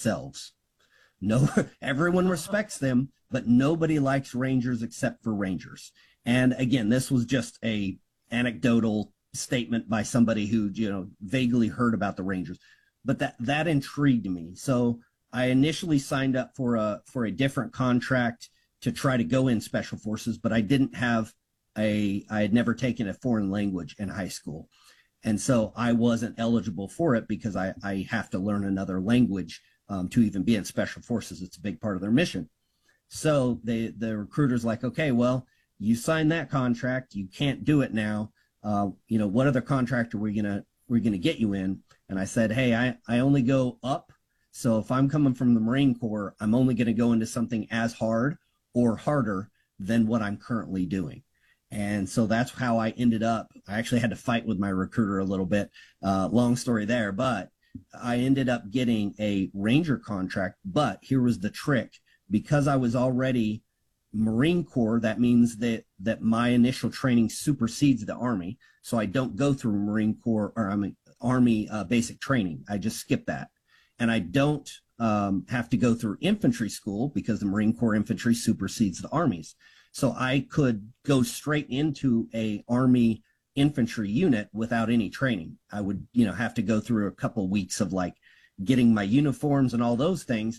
themselves. No, everyone respects them, but nobody likes Rangers except for Rangers. And again, this was just a anecdotal statement by somebody who, vaguely heard about the Rangers, but that intrigued me. So I initially signed up for a different contract to try to go in Special Forces, but I didn't have I had never taken a foreign language in high school. And so I wasn't eligible for it because I have to learn another language to even be in Special Forces. It's a big part of their mission. So the recruiter's like, okay, well, you signed that contract. You can't do it now. What other contract are we gonna get you in? And I said, hey, I only go up. So if I'm coming from the Marine Corps, I'm only going to go into something as hard or harder than what I'm currently doing. And so that's how I ended up. I actually had to fight with my recruiter a little bit. Long story there, but I ended up getting a Ranger contract. But here was the trick. Because I was already Marine Corps, that means that my initial training supersedes the Army. So I don't go through Marine Corps Army basic training. I just skip that. And I don't have to go through infantry school because the Marine Corps infantry supersedes the Army's. So I could go straight into a Army infantry unit without any training. I would, have to go through a couple of weeks of like getting my uniforms and all those things.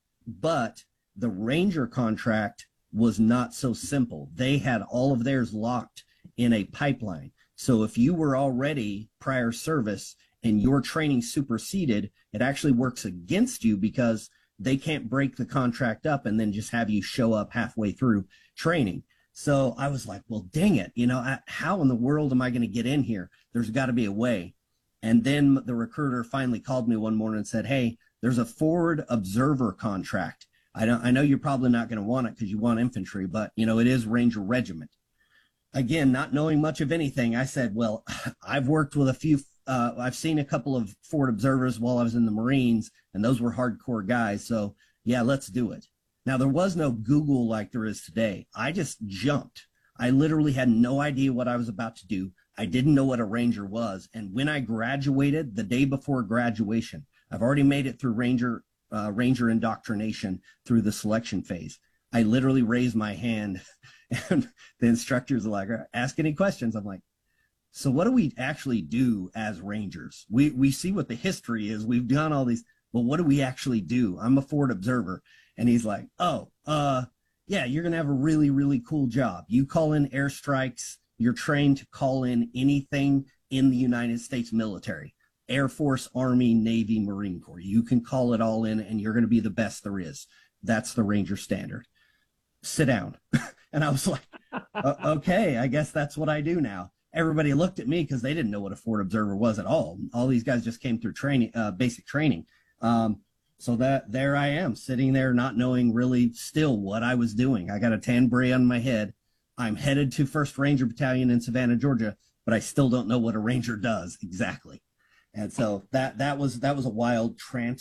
But the Ranger contract was not so simple. They had all of theirs locked in a pipeline. So if you were already prior service and your training superseded, it actually works against you because they can't break the contract up and then just have you show up halfway through training. So I was like, well, dang it. How in the world am I going to get in here? There's got to be a way. And then the recruiter finally called me one morning and said, hey, there's a forward observer contract. I know you're probably not going to want it because you want infantry, but it is Ranger Regiment. Again, not knowing much of anything, I said, well, I've worked with a few, I've seen a couple of forward observers while I was in the Marines, and those were hardcore guys. So yeah, let's do it. Now, there was no Google like there is today. I just jumped. I literally had no idea what I was about to do. I didn't know what a Ranger was. And when I graduated, the day before graduation, I've already made it through Ranger indoctrination through the selection phase. I literally raised my hand and the instructors are like, ask any questions. I'm like, so what do we actually do as Rangers? We see what the history is. We've done all these, but what do we actually do? I'm a forward observer. And he's like, yeah, you're going to have a really, really cool job. You call in airstrikes. You're trained to call in anything in the United States military. Air Force, Army, Navy, Marine Corps. You can call it all in and you're going to be the best there is. That's the Ranger standard. Sit down. And I was like, okay, I guess that's what I do now. Everybody looked at me because they didn't know what a forward observer was at all. All these guys just came through training, basic training. So there I am sitting there not knowing really still what I was doing. I got a tan beret on my head. I'm headed to 1st Ranger Battalion in Savannah, Georgia, but I still don't know what a Ranger does exactly. And so that was a wild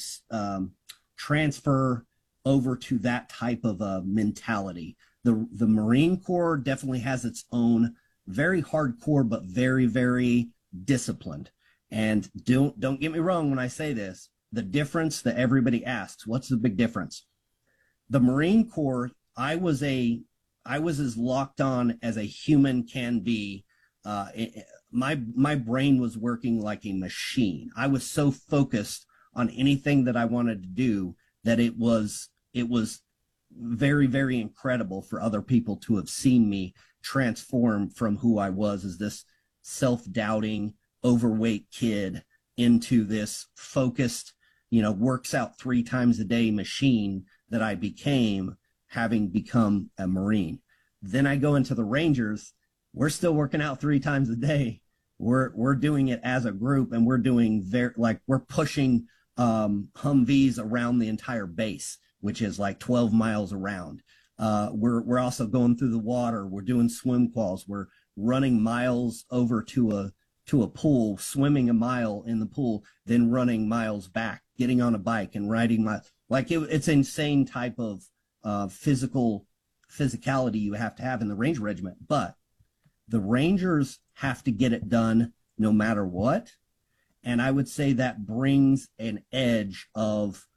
transfer over to that type of mentality. The Marine Corps definitely has its own very hardcore, but very, very disciplined. And don't get me wrong when I say this. The difference that everybody asks, what's the big difference? The Marine Corps, I was as locked on as a human can be. My brain was working like a machine. I was so focused on anything that I wanted to do that it was very, very incredible for other people to have seen me transform from who I was as this self-doubting, overweight kid into this focused, works out 3 times a day machine that I became having become a Marine. Then I go into the Rangers. We're still working out 3 times a day. We're doing it as a group, and we're doing we're pushing Humvees around the entire base, which is like 12 miles around. We're also going through the water. We're doing swim quals. We're running miles over to a pool, swimming a mile in the pool, then running miles back, getting on a bike and riding it's insane type of physicality you have to have in the Ranger Regiment. But the Rangers have to get it done no matter what. And I would say that brings an edge of